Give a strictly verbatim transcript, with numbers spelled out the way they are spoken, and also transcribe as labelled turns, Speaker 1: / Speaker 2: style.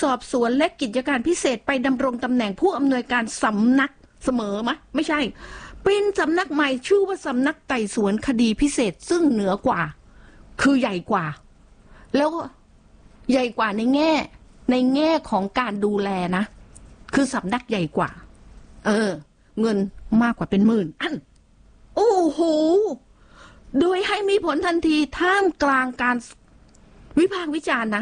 Speaker 1: อบสวนและกิจการพิเศษไปดำรงตำแหน่งผู้อำนวยการสำนักเสมอมะไม่ใช่เป็นสำนักใหม่ชื่อว่าสำนักไต่สวนคดีพิเศษซึ่งเหนือกว่าคือใหญ่กว่าแล้วใหญ่กว่าในแง่ในแง่ของการดูแลนะคือสำนักใหญ่กว่าเออเงินมากกว่าเป็นหมื่นอันโอ้โหโดยให้มีผลทันทีท่ามกลางการวิพากษ์วิจารณ์นะ